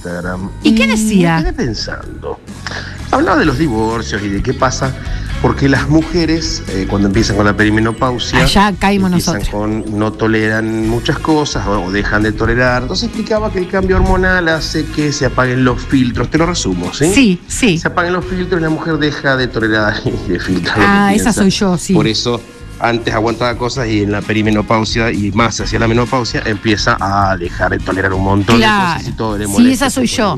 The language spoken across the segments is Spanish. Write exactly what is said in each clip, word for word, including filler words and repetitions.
Instagram. ¿Y qué decía? Me quedé pensando. Hablaba de los divorcios y de qué pasa, porque las mujeres, eh, cuando empiezan con la perimenopausia, allá caímos empiezan nosotros. con no toleran muchas cosas o, o dejan de tolerar. Entonces explicaba que el cambio hormonal hace que se apaguen los filtros. Te lo resumo, ¿sí? Sí, sí. Se apaguen los filtros y la mujer deja de tolerar y de filtrar. Ah, esa soy yo, sí. Por eso antes aguantaba cosas y en la perimenopausia y más hacia la menopausia empieza a dejar de tolerar un montón claro. de cosas y todo le Sí, molesta. esa soy yo.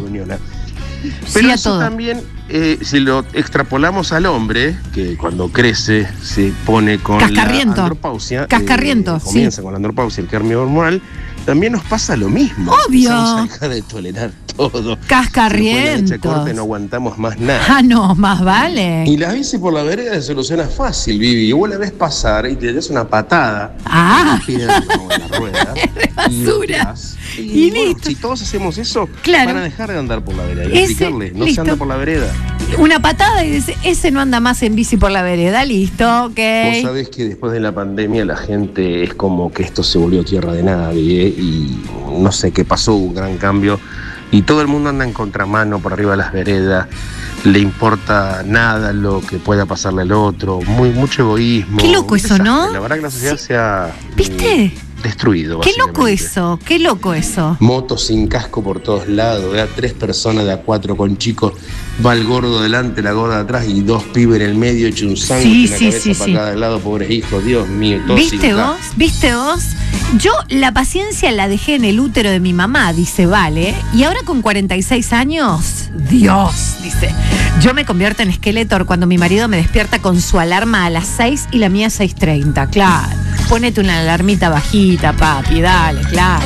Pero sí, a eso todo. también, eh, si lo extrapolamos al hombre, que cuando crece se pone con Cascarriento. la andropausia, Cascarriento, eh, sí. comienza con la andropausia, el cambio hormonal, también nos pasa lo mismo. Obvio. Empezamos a dejar de tolerar todo. Cascarrientos. Si después la leche corta, no aguantamos más nada. Ah, no, más vale. Y la bici por la vereda se soluciona fácil, Vivi. Y vos la ves pasar y te das una patada. Ah. En la pierna o en la rueda. Es basura. Y, Y bueno, listo. si todos hacemos eso, Claro. van a dejar de andar por la vereda. Y Ese, explicarle, no listo. se anda por la vereda. Una patada y dice, ese no anda más en bici por la vereda, listo, ok. Vos sabés que después de la pandemia la gente es como que esto se volvió tierra de nadie, ¿eh? Y no sé qué pasó, hubo un gran cambio. Y todo el mundo anda en contramano por arriba de las veredas. Le importa nada lo que pueda pasarle al otro. Muy, mucho egoísmo. Qué loco Un eso, desastre. ¿no? La verdad que la sociedad Sí. se ha ¿Viste? eh, destruido. Qué loco básicamente. eso, qué loco eso. Motos sin casco por todos lados, de a tres personas, de a cuatro con chicos, va el gordo delante, la gorda atrás y dos pibes en el medio, hecho un sándwich, Sí, una sí, cabeza sí, para sí. cada lado, pobres hijos, Dios mío, todos ¿Viste sin vos? casco. ¿Viste vos? Yo la paciencia la dejé en el útero de mi mamá, dice Vale, y ahora con cuarenta y seis años, Dios, dice, yo me convierto en Skeletor cuando mi marido me despierta con su alarma a las seis y la mía a seis treinta, claro. Ponete una alarmita bajita, papi, dale, claro.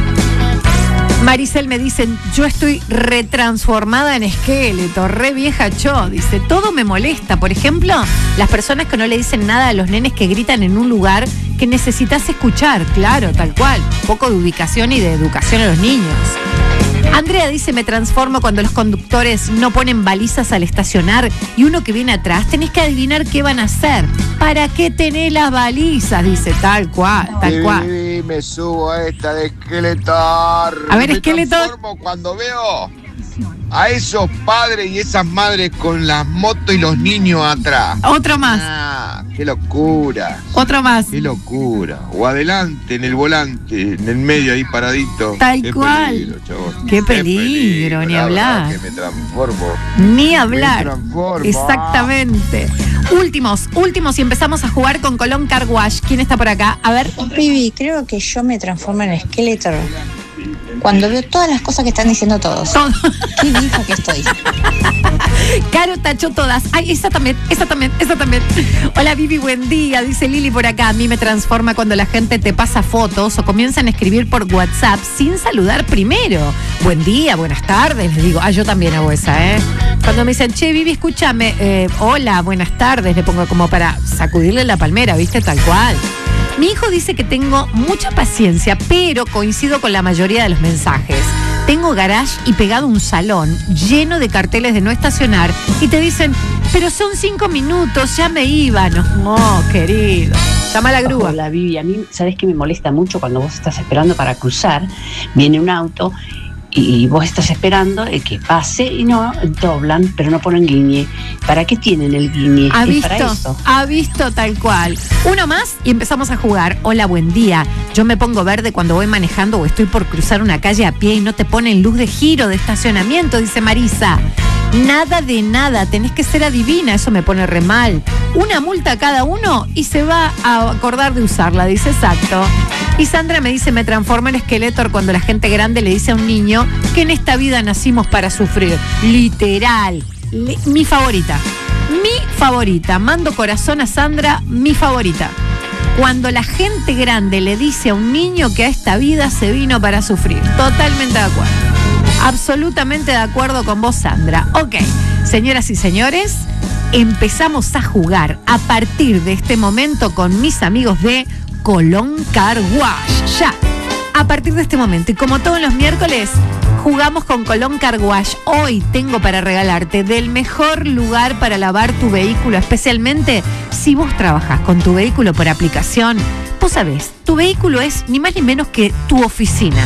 Maricel me dice, yo estoy retransformada en esqueleto, re vieja yo, dice, todo me molesta. Por ejemplo, las personas que no le dicen nada a los nenes que gritan en un lugar que necesitas escuchar, claro, tal cual. Poco de ubicación y de educación a los niños. Andrea dice, me transformo cuando los conductores no ponen balizas al estacionar y uno que viene atrás, tenés que adivinar qué van a hacer. ¿Para qué tenés las balizas? Dice, tal cual, tal cual. Sí, me subo a esta de Skeletor. A ver, me Skeletor. transformo cuando veo a esos padres y esas madres con las motos y los niños atrás. Otro más, Ah, qué locura. otro más. Qué locura. O adelante, en el volante, en el medio ahí paradito. Tal Qué cual. peligro, chabón. Qué peligro, ni la hablar. verdad que me transformo. Ni hablar. Me transformo. Exactamente. Últimos, últimos y empezamos a jugar con Colón Car Wash. ¿Quién está por acá? A ver. Vivi, creo que yo me transformo en Skeletor cuando veo todas las cosas que están diciendo todos. Todo. Qué vieja que estoy. Caro tachó todas. Ay, esa también, esa también, esa también. Hola Vivi, buen día. Dice Lili por acá. A mí me transforma cuando la gente te pasa fotos o comienzan a escribir por WhatsApp sin saludar primero. Buen día, buenas tardes. Les digo, ah, yo también hago esa, ¿eh? Cuando me dicen, che, Vivi, escúchame. Eh, hola, buenas tardes. Le pongo como para sacudirle la palmera, ¿viste? Tal cual. Mi hijo dice que tengo mucha paciencia, pero coincido con la mayoría de los mensajes. Tengo garage y pegado un salón lleno de carteles de no estacionar y te dicen, pero son cinco minutos, ya me iba. No, no, querido. Llama a la grúa. Hola Vivi, a mí, ¿sabes qué me molesta mucho cuando vos estás esperando para cruzar? Viene un auto y vos estás esperando el que pase y no doblan, pero no ponen guiñe. ¿Para qué tienen el guiñe? ¿Ha Es para visto? eso. Ha visto tal cual. Uno más y empezamos a jugar. Hola, buen día. Yo me pongo verde cuando voy manejando o estoy por cruzar una calle a pie y no te ponen luz de giro, de estacionamiento, dice Marisa. Nada de nada, tenés que ser adivina, eso me pone re mal. Una multa a cada uno y se va a acordar de usarla, dice exacto. Y Sandra me dice, me transformo en Skeletor cuando la gente grande le dice a un niño que en esta vida nacimos para sufrir. Literal. Le- mi favorita. Mi favorita. Mando corazón a Sandra, mi favorita. Cuando la gente grande le dice a un niño que a esta vida se vino para sufrir. Totalmente de acuerdo. Absolutamente de acuerdo con vos, Sandra. Ok, señoras y señores, empezamos a jugar a partir de este momento con mis amigos de Colón Car Wash. Ya, a partir de este momento. Y como todos los miércoles, jugamos con Colón Car Wash. Hoy tengo para regalarte del mejor lugar para lavar tu vehículo, especialmente si vos trabajas con tu vehículo por aplicación. Vos sabés, tu vehículo es ni más ni menos que tu oficina.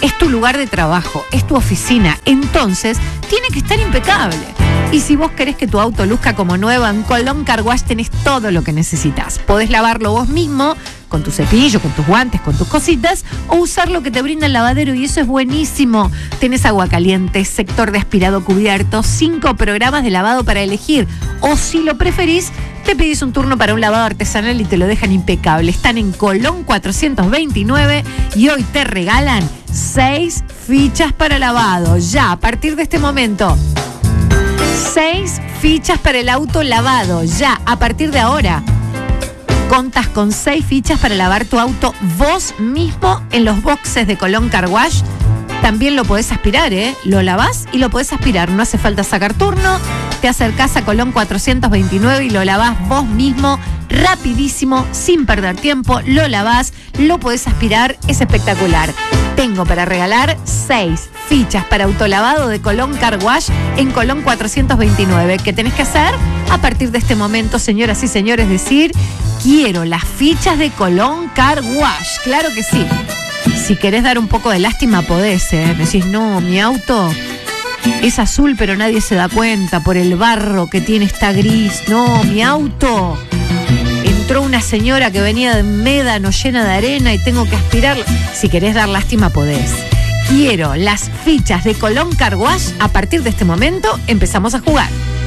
es tu lugar de trabajo, es tu oficina, entonces tiene que estar impecable. Y si vos querés que tu auto luzca como nueva, en Colón Car Wash tenés todo lo que necesitas. Podés lavarlo vos mismo, con tu cepillo, con tus guantes, con tus cositas, o usar lo que te brinda el lavadero, y eso es buenísimo. Tenés agua caliente, sector de aspirado cubierto, cinco programas de lavado para elegir. O si lo preferís, te pedís un turno para un lavado artesanal y te lo dejan impecable. Están en Colón cuatrocientos veintinueve y hoy te regalan seis fichas para lavado. Ya, a partir de este momento. Seis fichas para el auto lavado. Ya, a partir de ahora. Contás con seis fichas para lavar tu auto vos mismo en los boxes de Colón Car Wash. También lo podés aspirar, ¿eh? Lo lavás y lo podés aspirar. No hace falta sacar turno. Te acercás a Colón cuatrocientos veintinueve y lo lavás vos mismo, rapidísimo, sin perder tiempo. Lo lavás, lo podés aspirar. Es espectacular. Tengo para regalar seis fichas para autolavado de Colón Car Wash en Colón cuatrocientos veintinueve. ¿Qué tenés que hacer? A partir de este momento, señoras y señores, decir: quiero las fichas de Colón Car Wash. Claro que sí. Si querés dar un poco de lástima, podés, ¿eh? Decís, no, mi auto es azul, pero nadie se da cuenta por el barro que tiene, está gris. No, mi auto, entró una señora que venía de médano llena de arena y tengo que aspirarlo. Si querés dar lástima, podés. Quiero las fichas de Colón Car Wash. A partir de este momento empezamos a jugar.